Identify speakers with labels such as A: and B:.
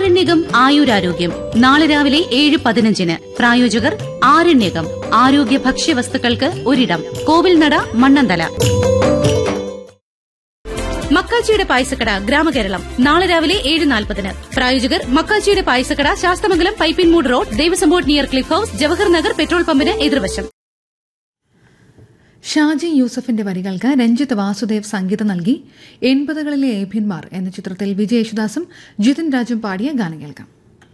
A: ആരണ്യകം ആയുരാരോഗ്യം നാളെ രാവിലെ 7:15. പ്രായോജകർ ആരണ്യകം ആരോഗ്യ ഭക്ഷ്യവസ്തുക്കൾക്ക് ഒരിടം. കോവിൽനട, മണ്ണന്തല. മക്കാച്ചിയുടെ പായസക്കട ഗ്രാമകേരളം നാളെ രാവിലെ 7:40. പ്രായോജകർ മക്കാച്ചിയുടെ പായസക്കട, Sasthamangalam, Pipinmoodu road, Devaswom board near cliff house, Jawahar Nagar petrol പമ്പിന് എതിർവശം.
B: ഷാജി യൂസഫിന്റെ വരികൾക്ക് രഞ്ജിത്ത് വാസുദേവ് സംഗീതം നൽകി. 80കളിലെ ഏഭ്യന്മാർ എന്ന ചിത്രത്തിൽ വിജയ് യേശുദാസും ജിതിൻ രാജും പാടിയ ഗാനം കേൾക്കാം.